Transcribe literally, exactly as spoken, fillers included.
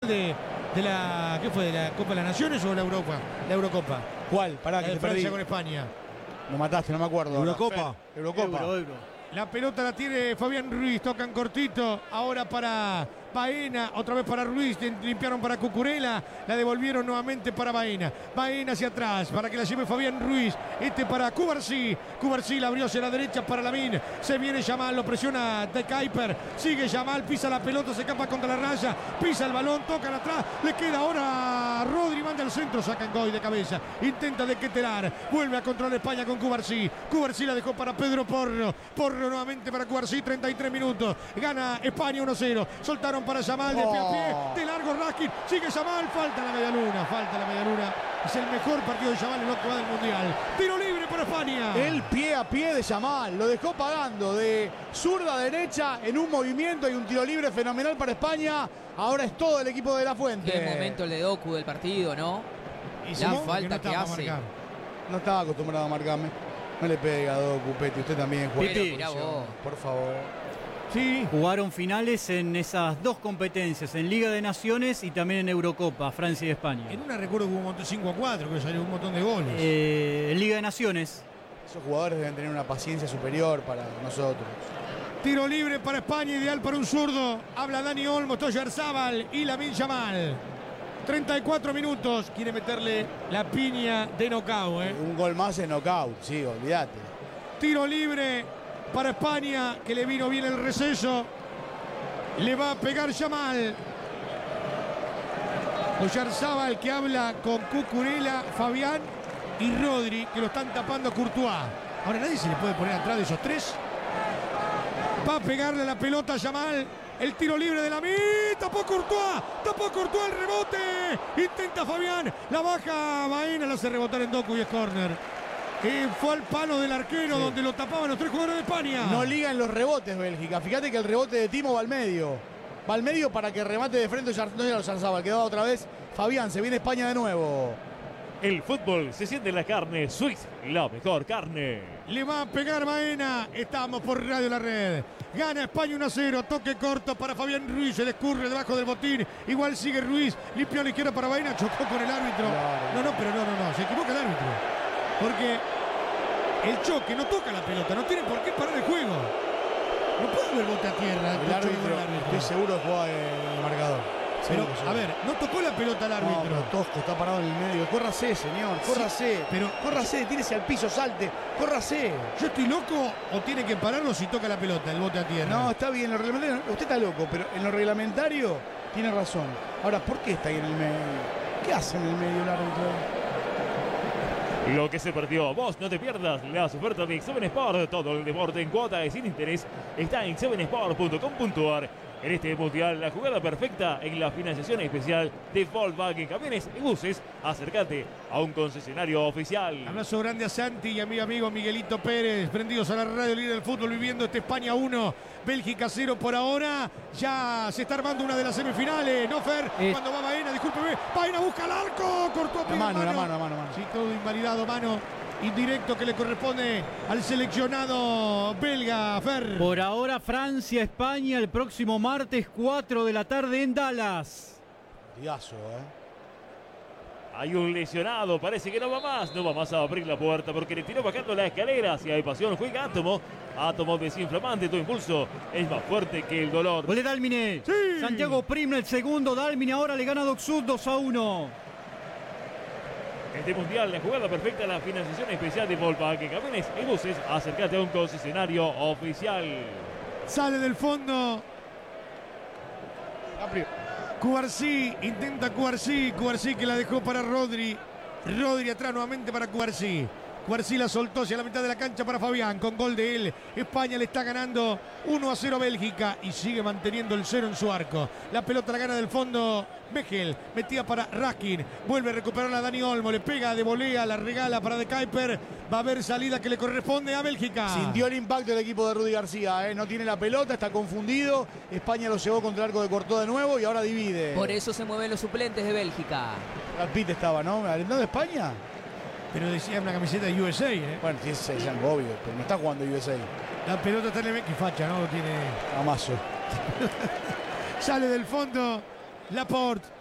de, de la... ¿Qué fue? ¿De la Copa de las Naciones o la Europa? La Eurocopa. ¿Cuál? Pará, La que de te perdí. Francia con España. Lo mataste, no me acuerdo. Eurocopa. Eurocopa. Euro, Euro. La pelota la tiene Fabián Ruiz, tocan cortito, ahora para Baena, otra vez para Ruiz, limpiaron para Cucurella, la devolvieron nuevamente para Baena, Baena hacia atrás, para que la lleve Fabián Ruiz, este para Cubarsí, Cubarsí la abrió hacia la derecha para Lamine, se viene Yamal, lo presiona De Kuyper, sigue Yamal, pisa la pelota, se escapa contra la raya, pisa el balón, tocan atrás, le queda ahora Rodri, manda al centro, sacan Goy de cabeza, intenta de Quetelar, vuelve a controlar España con Cubarsí, Cubarsí la dejó para Pedro Porro, Porro nuevamente para Cubarsí, treinta y tres minutos, gana España uno cero, soltaron para Yamal de pie a pie, de largo Raskin, sigue Yamal, falta la media luna, falta la media luna, es el mejor partido de Yamal en lo que va del Mundial, tiro libre para España. El pie a pie de Yamal, lo dejó pagando de zurda a derecha en un movimiento y un tiro libre fenomenal para España, ahora es todo el equipo de La Fuente. Qué momento el de Doku del partido, ¿no? Y La Simón, falta no que estaba hace. marcado. No estaba acostumbrado a marcarme. No le pega a Doku, Peti, usted también juega. Pero mirá vos. Por favor. Sí, Jugaron finales en esas dos competencias, en Liga de Naciones y también en Eurocopa, Francia y España. en una recuerdo que hubo un montón cinco a cuatro, que salió un montón de goles. Eh, en Liga de Naciones. Esos jugadores deben tener una paciencia superior para nosotros. Tiro libre para España, ideal para un zurdo. Habla Dani Olmo, Toyarzábal y Lamine Yamal. treinta y cuatro minutos. Quiere meterle la piña de knockout, ¿eh? Un gol más en knockout, sí, olvídate. Tiro libre para España, que le vino bien el receso. Le va a pegar Yamal. Toyarzábal que habla con Cucurella, Fabián y Rodri, que lo están tapando a Courtois. Ahora nadie se le puede poner atrás de esos tres. Va a pegarle la pelota a Yamal. El tiro libre de Lamine. Tapó Courtois. Tapó Courtois el rebote. Intenta Fabián. La baja Baena. La hace rebotar en Doku y es córner. Y fue al palo del arquero, sí, donde lo tapaban los tres jugadores de España. No ligan los rebotes Bélgica. Fíjate que el rebote de Timo va al medio. Va al medio para que remate de frente. No era Oyarzabal. Quedaba otra vez Fabián. Se viene España de nuevo. El fútbol se siente en la carne. Swiss, la mejor carne. Le va a pegar Baena. Estamos por Radio La Red. Gana España uno a cero. Toque corto para Fabián Ruiz. Se le escurre debajo del botín. Igual sigue Ruiz. Limpió a la izquierda para Baena. Chocó con el árbitro. Claro. No, no, pero no, no, no. Se equivoca el árbitro. Porque el choque no toca la pelota. No tiene por qué parar el juego. No puede haber bote a tierra. El árbitro, estoy seguro que juega el marcador. Pero, Seguro, a seguro. ver, no tocó la pelota al No, árbitro. pero Tosco está parado en el medio. Córrase, señor. Córrase. Sí, pero- Córrase, tírese al piso, salte. Córrase. ¿Yo estoy loco o tiene que pararlo si toca la pelota, el bote a tierra? No, está bien. En lo reglamentario, usted está loco, pero en lo reglamentario tiene razón. Ahora, ¿por qué está ahí en el medio? ¿Qué hace en el medio el árbitro? Lo que se perdió, vos no te pierdas las ofertas de Seven Sport. Todo el deporte en cuota y sin interés está en seven sport punto com punto a r. En este mundial, la jugada perfecta en la financiación especial de Volkswagen Camiones y Buses. Acércate a un concesionario oficial. Abrazo grande a Santi y a mi amigo Miguelito Pérez, prendidos a la radio líder del fútbol, viviendo este España uno, Bélgica cero por ahora. Ya se está armando una de las semifinales, ¿no, Fer? Eh. Cuando va Baena, discúlpeme, Baena busca el arco, cortó a La pie, mano, la mano, la mano, la mano. Sí, todo invalidado, mano indirecto que le corresponde al seleccionado belga, Fer. Por ahora Francia, España, el próximo martes cuatro de la tarde en Dallas. Diazo, ¿eh? Hay un lesionado, parece que no va más. No va más a abrir la puerta porque le tiró bajando la escalera. Si hay pasión, juega Átomo. Átomo desinflamante, tu impulso es más fuerte que el dolor. Gol de Dálmine. Sí. Santiago Primna el segundo. Dálmine ahora le gana a Doksud dos a uno. Este mundial, la jugada perfecta, la financiación especial de Volkswagen Camiones y Buses. Acércate a un concesionario oficial. Sale del fondo Cubarsí, intenta Cubarsí, Cubarsí que la dejó para Rodri. Rodri atrás nuevamente para Cubarsí. Cubarsí la soltó hacia la mitad de la cancha para Fabián, con gol de él. España le está ganando uno a cero a Bélgica y sigue manteniendo el cero en su arco. La pelota la gana del fondo Mechel, metía para Raskin, vuelve a recuperarla a Dani Olmo, le pega de volea, la regala para De Kuyper. Va a haber salida que le corresponde a Bélgica. Sintió el impacto del equipo de Rudy García, ¿eh? No tiene la pelota, está confundido. España lo llevó contra el arco de Courtois de nuevo y ahora divide. Por eso se mueven los suplentes de Bélgica. Brad Pitt estaba, ¿no? ¿Alentando España? Pero decía una camiseta de U S A, ¿eh? Bueno, sí, es es algo obvio, pero no está jugando U S A. La pelota está en el... Qué facha, ¿no? Tiene... Amazo. Sale del fondo Laporte.